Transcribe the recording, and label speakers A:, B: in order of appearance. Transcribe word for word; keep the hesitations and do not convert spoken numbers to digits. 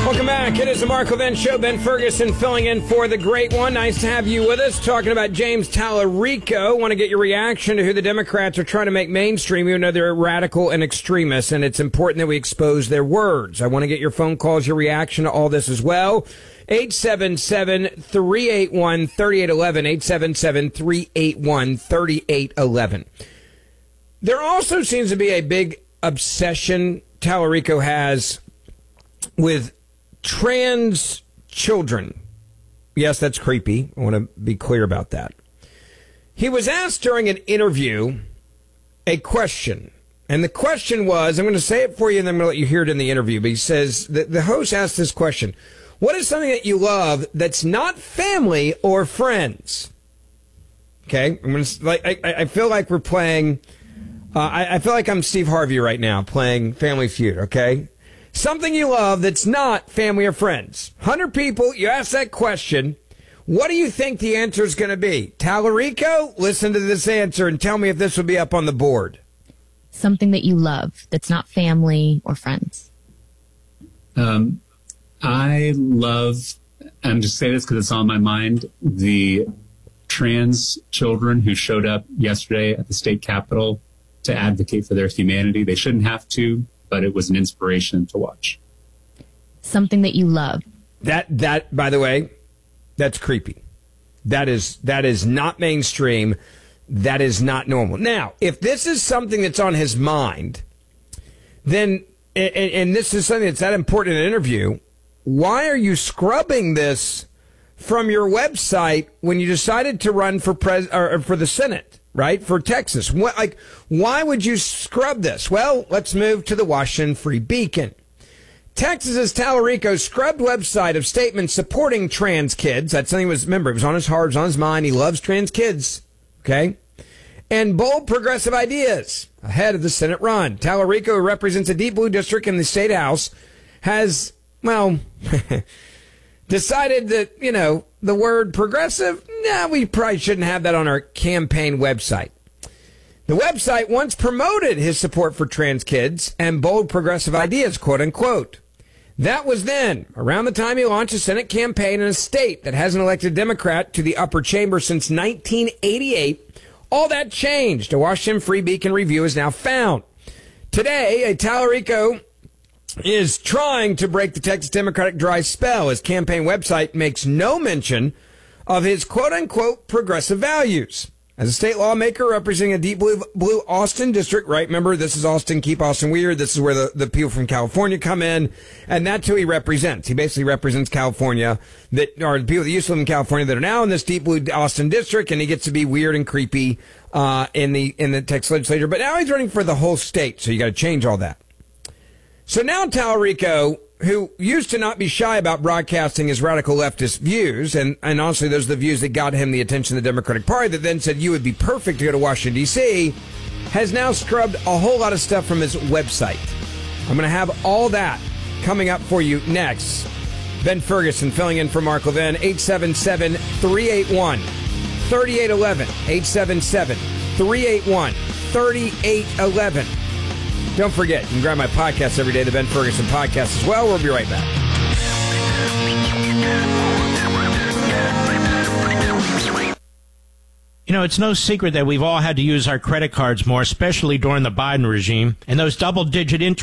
A: Welcome back. It is the Mark Levin Show. Ben Ferguson filling in for the great one. Nice to have you with us. Talking about James Tallarico. Want to get your reaction to who the Democrats are trying to make mainstream, even though they're radical and extremists, and it's important that we expose their words. I want to get your phone calls, your reaction to all this as well. eight seven seven, three eight one, three eight one one, eight seven seven, three eight one, three eight one one. There also seems to be a big obsession Tallarico has with trans children. Yes, that's creepy. I want to be clear about that. He was asked during an interview a question, and the question was, I'm going to say it for you and then I'm going to let you hear it in the interview, but he says, the, the host asked this question: what is something that you love that's not family or friends? Okay, I'm going to, like, I, I feel like we're playing, uh, I, I feel like I'm Steve Harvey right now playing Family Feud, okay? Something you love that's not family or friends. one hundred people, you ask that question. What do you think the answer is going to be? Tallarico, listen to this answer and tell me if this will be up on the board.
B: Something that you love that's not family or friends.
C: Um, I love, and just say this because it's on my mind, the trans children who showed up yesterday at the state capitol to advocate for their humanity. They shouldn't have to, but it was an inspiration to watch.
B: Something that you love.
A: That, that, by the way, that's creepy. That is, that is not mainstream. That is not normal. Now, if this is something that's on his mind, then, and, and this is something that's that important in an interview, why are you scrubbing this from your website when you decided to run for pres or for the Senate? Right, for Texas. What, like, why would you scrub this? Well, let's move to the Washington Free Beacon. Texas's Tallarico scrubbed website of statements supporting trans kids. That's something that was, remember, it was on his heart, it was on his mind. He loves trans kids. Okay? And bold progressive ideas ahead of the Senate run. Tallarico, who represents a deep blue district in the state house, has, well, decided that, you know, the word progressive, nah, we probably shouldn't have that on our campaign website. The website once promoted his support for trans kids and bold progressive ideas, quote unquote. That was then, around the time he launched a Senate campaign in a state that hasn't elected a Democrat to the upper chamber since nineteen eighty-eight. All that changed. A Washington Free Beacon review is now found. Today, a Tallarico is trying to break the Texas Democratic dry spell. His campaign website makes no mention of his quote-unquote progressive values. As a state lawmaker representing a deep blue, blue Austin district, right? Remember, this is Austin, keep Austin weird. This is where the, the people from California come in, and that's who he represents. He basically represents California, that are the people that used to live in California that are now in this deep blue Austin district, and he gets to be weird and creepy uh, in the in the Texas legislature. But now he's running for the whole state, so you got to change all that. So now Tallarico, who used to not be shy about broadcasting his radical leftist views, and, and honestly, those are the views that got him the attention of the Democratic Party, that then said you would be perfect to go to Washington, D C, has now scrubbed a whole lot of stuff from his website. I'm going to have all that coming up for you next. Ben Ferguson filling in for Mark Levin, eight seven seven, three eight one, three eight one one, eight seven seven, three eight one, three eight one one. Don't forget, you can grab my podcast every day, the Ben Ferguson Podcast as well. We'll be right back.
D: You know, it's no secret that we've all had to use our credit cards more, especially during the Biden regime, and those double-digit interest